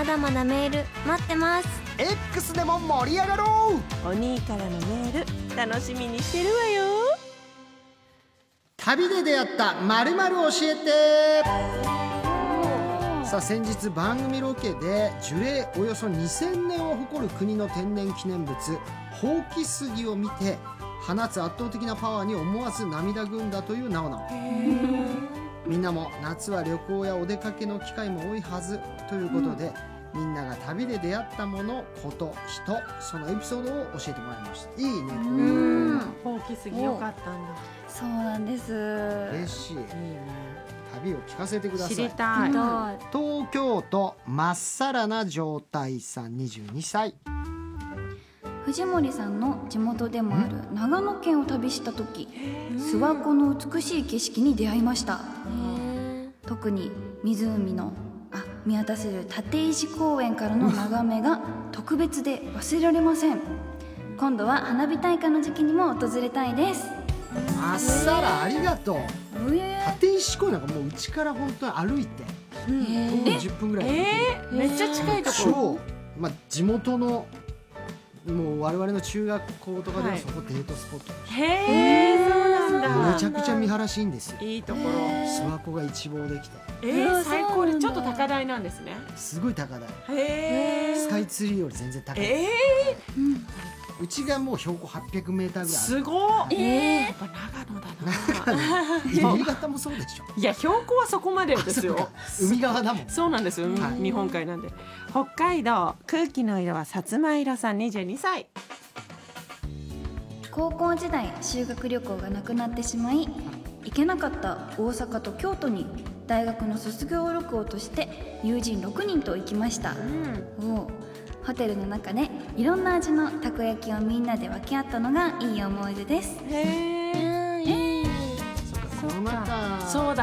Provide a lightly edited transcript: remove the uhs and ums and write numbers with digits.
だまだメール待ってます。 X でも盛り上がろう。 お兄からのメール楽しみにしてるわよ。 旅で出会った〇〇教えて。さあ先日番組ロケで樹齢およそ2000年を誇る国の天然記念物ほうき杉を見て放つ圧倒的なパワーに思わず涙ぐんだというなおなお。みんなも夏は旅行やお出かけの機会も多いはずということで、みんなが旅で出会ったもの、こと、人、そのエピソードを教えてもらいました。いいね。 ほうき杉よかったんだ。 そうなんです。 嬉しい。 いいね。 旅を聞かせてください。 知りたい。 東京都まっさらな状態さん22歳。 藤森さんの地元でもある長野県を旅した時、諏訪湖の美しい景色に出会いました。特に湖の見渡せる立石公園からの眺めが特別で忘れられません。今度は花火大会の時期にも訪れたいです。 まっさらありがとう。立石公園なんかもううちから本当に歩いて5分10分ぐらいで行ける。 めっちゃ近いところ。 地元のもう我々の中学校とかでもそこデートスポット。 へえ、そうなんだ。 めちゃくちゃ見晴らしいいんですよ。 いいところ。 諏訪湖が一望できて。 最高でちょっと高台なんですね。 すごい高台。 スカイツリーより全然高い。うちがもう標高800メーターぐらい。すごい。やっぱ長野だな。 新潟もそうでしょ。 いや標高はそこまでですよ。 海側だもん。 そうなんですよ。日本海なんで。北海道空気の色はさつまいろさん22歳。 高校時代修学旅行がなくなってしまい行けなかった大阪と京都に大学の卒業旅行として友人6人と行きました。ホテルの中でいろんな味のたこ焼きをみんなで分け合ったのがいい思い出です。 その中そうだ